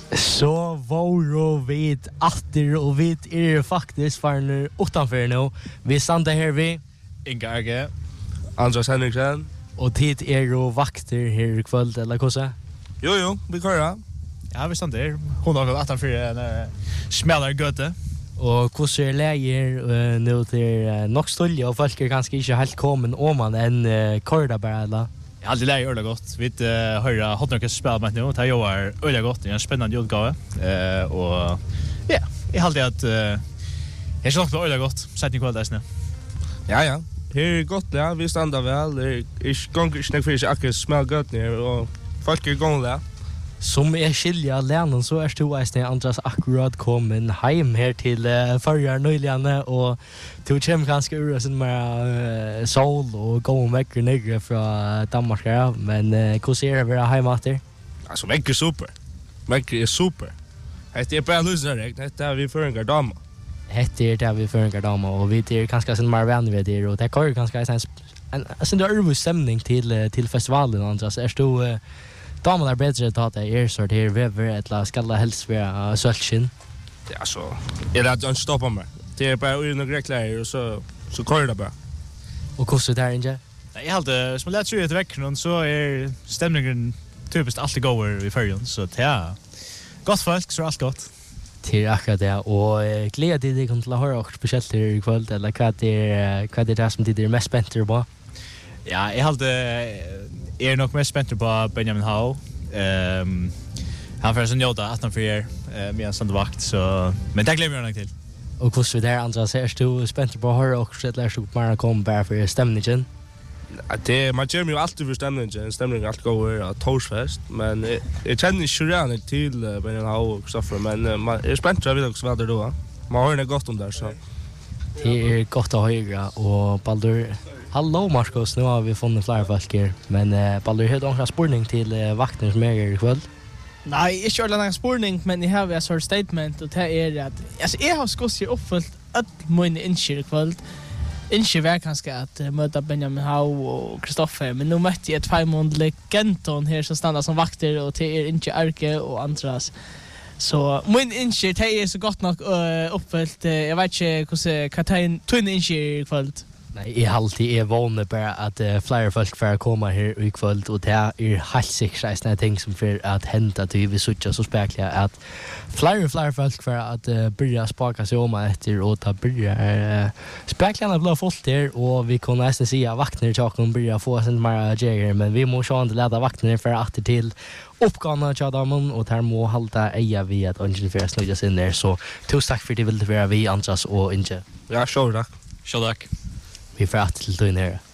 Så våro vid atter och vid faktiskt farner utanför nu. Vi stannar här vi Inga Arge. Andras Henriksen. och tid ju vakter här I kväll eller kosa. Jo, vi köra. Ja, vi stannar där. Hon har gått 18 en smäller göte. Och hur läger nu till nog stolja och folk kanske inte helt kommen om man en korda bara eller. Jag aldrig läger öle gott. Vi höra Hotnockes spel med nu. Det är öle gott. Det är en spännande utgåva. Och ja, jag hade att jag ska nog öle gott. Sätt ni kväll där snä. Ja. Här gott ja, vi stannar väl. Jag gånger inte för sig akkurat smäll gott ner och folk gånger där. Som skilja länen så du ästen Andras akkurat kommen hem här till förra nyligen och du kommer ganska ur sen med sol och gå veckor ner från Danmark men hur ser det vara hemma efter? Alltså veckor super. Veckor är super. Det är bara lyssnare, det är vi för en gardama. Det är där vi för en gardama och vi är ganska sen mer vänner vid det och det går ganska en där stämning till festivalen Andras du damen är bättre att det så det vever ett skalla helst vara sölchen. Det är så. Är det att inte stoppa mig. Det är bara ur några kläder och så kör det bara. Och hur så där inte? Jag hade som lätt så ett veckor så är stämningen typiskt alltid går I färjan så det är gott folk så allt gott. Till akkurat det och glädje dig till att höra också speciellt I kväll eller vad det som det är mest spänt på. Ja, jag hade nog mest spänt på Benjamin Hau. Han får sen jobba 18 för med en sån vakt så men det glömmer jag nog till. Och hur så där andra ser du spänt på att höra också att lära sig bara komma bara för stämningen. Det man gör ju alltid för stämningen allt går att torsfest men jag känner inte redan till Benjamin Hau och så men man är spänt jag vill också vad det då. Man har det gott om där så. Det är gott att höra och Baldur. Hallå Marcus, nu har vi funnit flera folk här men Baldur har några spårning till vakten som är I kväll. Nej, jag kör någon spårning men jag har ett sort statement och det är att alltså jag har skossit uppfyllt all mina inskir I kväll. Inskir var kanske att möta Benjamin Hau och Kristoffer men nu mötte jag 2 månader legendon här som stannar som vakter och det är inte Arke och Andras. Så min inskir det är så gott nog uppfyllt. Jag vet inte hur kapten tunn inskir I kväll. Nej, jag alltid vana bara att flera folk får komma här I kväll och det är helt säkert såna ting som för att hända till vi söker så spekla att flera folk för att börja spaka sig om efter och ta börja speklarna blir fullt där och vi kan nästan se att vakter kan börja få sen mer jäger men vi måste ha inte leda vakter för att till uppgångarna till dem och där må hålla eja vi att ungefär snöja sig in där så tusen tack för det vill det vara vi Andras och inte. Ja, så tack. Så tack. Vi får att till då ner.